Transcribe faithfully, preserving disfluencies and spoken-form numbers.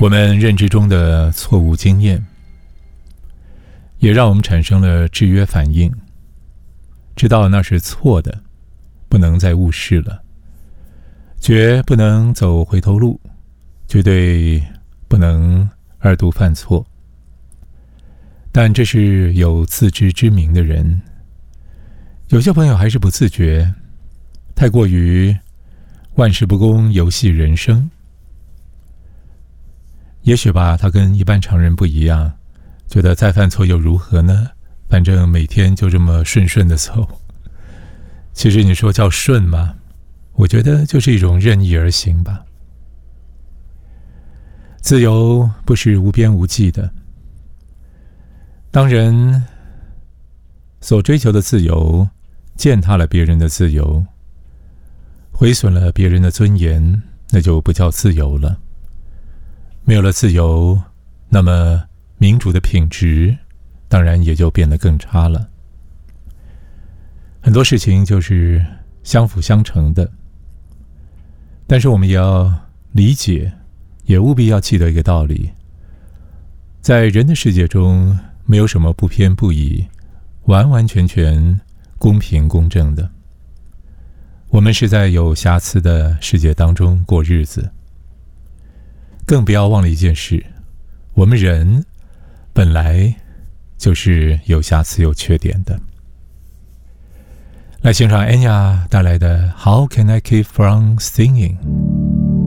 我们认知中的错误经验，也让我们产生了制约反应，知道那是错的，不能再误事了，绝不能走回头路，绝对不能二度犯错。但这是有自知之明的人，有些朋友还是不自觉，太过于万事不公游戏人生。也许吧，他跟一般常人不一样，觉得再犯错又如何呢？反正每天就这么顺顺的走。其实你说叫顺吗？我觉得就是一种任意而行吧。自由不是无边无际的，当人所追求的自由践踏了别人的自由，毁损了别人的尊严，那就不叫自由了。没有了自由，那么民主的品质当然也就变得更差了。很多事情就是相辅相成的，但是我们也要理解，也务必要记得一个道理，在人的世界中，没有什么不偏不倚，完完全全公平公正的。我们是在有瑕疵的世界当中过日子，更不要忘了一件事，我们人本来就是有瑕疵有缺点的。来欣赏 Enya 带来的 How Can I Keep From Singing。